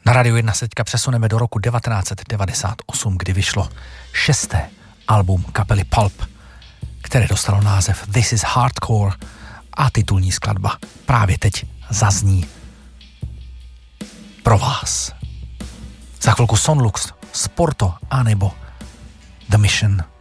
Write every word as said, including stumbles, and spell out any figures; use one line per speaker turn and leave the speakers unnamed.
Na Rádiu jedna se teďka přesuneme do roku devatenáct set devadesát osm, kdy vyšlo šesté album kapely Pulp, které dostalo název This is Hardcore a titulní skladba právě teď zazní pro vás. Za chvilku Sonlux, Sporto anebo The Mission.